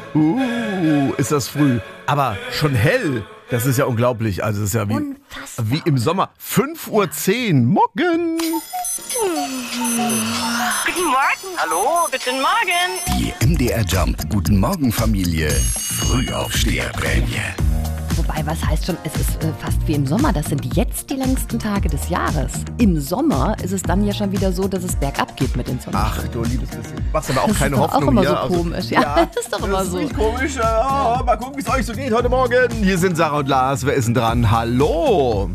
Ist das früh. Aber schon hell. Das ist ja unglaublich. Also es ist ja wie im Sommer. 5:10 Uhr. Morgen. Guten Morgen. Hallo, guten Morgen. Die MDR Jump Guten Morgen Familie Frühaufsteherprämie. Wobei, was heißt schon, es ist fast wie im Sommer. Das sind jetzt die längsten Tage des Jahres. Im Sommer ist es dann ja schon wieder so, dass es bergab geht mit den Sonne. Ach du liebes bisschen. Machst aber auch Das keine ist doch Hoffnung auch immer hier. so komisch. Ja, das ist doch immer so. Das ist komisch. Mal gucken, wie es euch so geht heute Morgen. Hier sind Sarah und Lars. Wer ist denn dran? Hallo.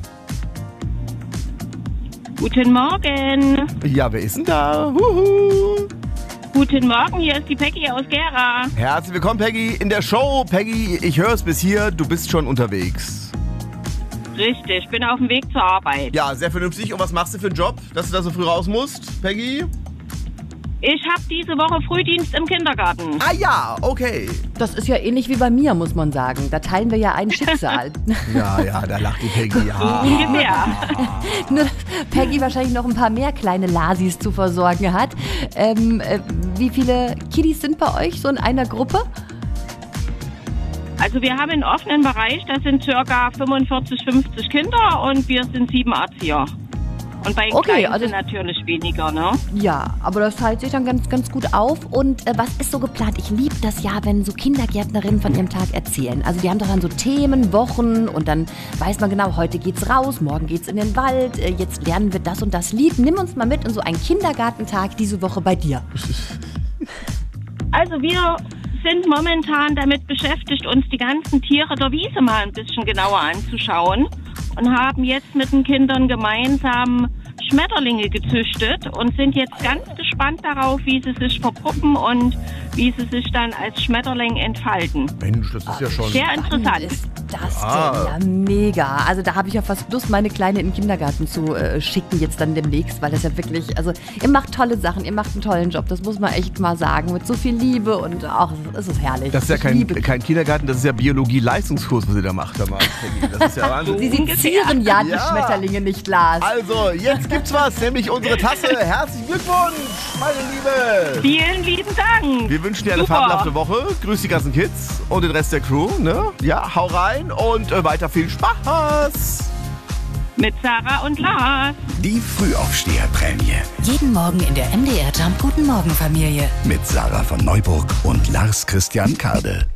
Guten Morgen. Ja, wer ist denn da? Huhu. Guten Morgen, hier ist die Peggy aus Gera. Herzlich willkommen, Peggy, in der Show. Peggy, ich höre es bis hier, du bist schon unterwegs. Richtig, bin auf dem Weg zur Arbeit. Ja, sehr vernünftig. Und was machst du für einen Job, dass du da so früh raus musst, Peggy? Ich habe diese Woche Frühdienst im Kindergarten. Ah ja, okay. Das ist ja ähnlich wie bei mir, muss man sagen. Da teilen wir ja ein Schicksal. Ja, da lacht die Peggy. Ja. Ungefähr. Nur, dass Peggy wahrscheinlich noch ein paar mehr kleine Lasis zu versorgen hat. Wie viele Kiddies sind bei euch so in einer Gruppe? Also wir haben einen offenen Bereich, das sind ca. 45, 50 Kinder und wir sind 7 Erzieher. Und bei den Kleinen sind natürlich weniger, ne? Ja, aber das teilt sich dann ganz gut auf. Und was ist so geplant? Ich liebe das ja, wenn so Kindergärtnerinnen von ihrem Tag erzählen. Also die haben doch dann so Themen, Wochen und dann weiß man genau, heute geht's raus, morgen geht's in den Wald, jetzt lernen wir das und das Lied. Nimm uns mal mit in so einen Kindergartentag diese Woche bei dir. Also wir sind momentan damit beschäftigt, uns die ganzen Tiere der Wiese mal ein bisschen genauer anzuschauen. Und haben jetzt mit den Kindern gemeinsam Schmetterlinge gezüchtet und sind jetzt ganz gespannt darauf, wie sie sich verpuppen und wie sie sich dann als Schmetterling entfalten. Mensch, das ist ja schon... Sehr interessant. Ist das denn? Ja, mega. Also da habe ich ja fast Lust, meine Kleine in den Kindergarten zu schicken jetzt dann demnächst, weil das ja wirklich, also ihr macht tolle Sachen, ihr macht einen tollen Job, das muss man echt mal sagen, mit so viel Liebe und auch, es ist herrlich. Das ist ja kein Kindergarten, das ist ja Biologie-Leistungskurs, was ihr da macht. Das ist ja Wahnsinn. Sie sezieren ja die Schmetterlinge nicht, Lars. Also, jetzt gibt's was, nämlich unsere Tasse. Herzlichen Glückwunsch, meine Liebe. Vielen lieben Dank. Wir wünschen dir eine fabelhafte Woche. Grüß die ganzen Kids und den Rest der Crew. Ne? Ja, hau rein und weiter viel Spaß. Mit Sarah und Lars. Die Frühaufsteherprämie. Jeden Morgen in der MDR Jump Guten Morgen Familie. Mit Sarah von Neuburg und Lars Christian Kade.